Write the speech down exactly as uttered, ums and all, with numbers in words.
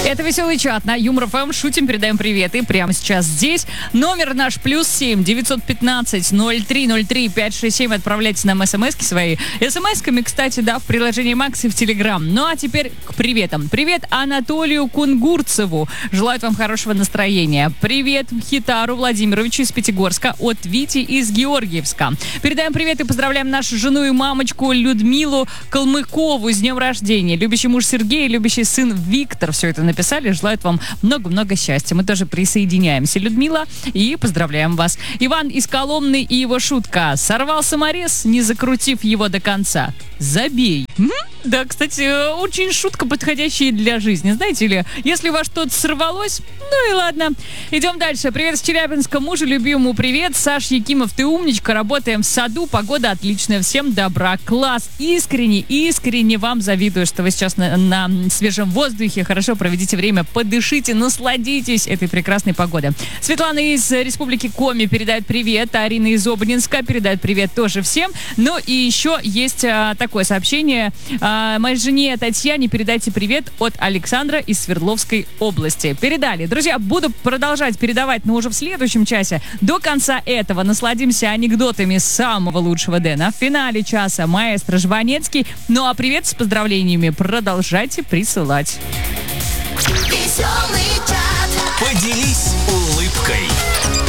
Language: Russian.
Это веселый чат на Юмор ФМ. Шутим, передаем привет. И прямо сейчас здесь номер наш плюс семь девятьсот пятнадцать ноль три ноль три пять шесть семь. Отправляйте нам смски свои. Смсками, кстати, да, в приложении Макс и в Телеграм. Ну а теперь к приветам. Привет Анатолию Кунгурцеву. Желаю вам хорошего настроения. Привет Хитару Владимировичу из Пятигорска от Вити из Георгиевска. Передаем привет и поздравляем нашу жену и мамочку Людмилу Калмыкову с днем рождения. Любящий муж Сергей, любящий сын Виктор. Все это написали. Желают вам много-много счастья. Мы тоже присоединяемся, Людмила, и поздравляем вас. Иван из Коломны и его шутка. Сорвал саморез, не закрутив его до конца. Забей. М-м? Да, кстати, очень шутка, подходящая для жизни. Знаете ли, если у вас что-то сорвалось, ну и ладно. Идем дальше. Привет с Челябинска, мужу любимому привет. Саш Якимов, ты умничка. Работаем в саду, погода отличная. Всем добра. Класс. Искренне, искренне вам завидую, что вы сейчас на, на свежем воздухе. Хорошо проведите время, подышите, насладитесь этой прекрасной погодой. Светлана из Республики Коми передает привет. Арина из Обнинска передает привет тоже всем. Ну и еще есть а, такое сообщение. А, моей жене Татьяне передайте привет от Александра из Свердловской области. Передали. Друзья, буду продолжать передавать, но уже в следующем часе. До конца этого насладимся анекдотами самого лучшего Дэна. В финале часа маэстро Жванецкий. Ну а привет с поздравлениями продолжайте присылать. Поделись улыбкой.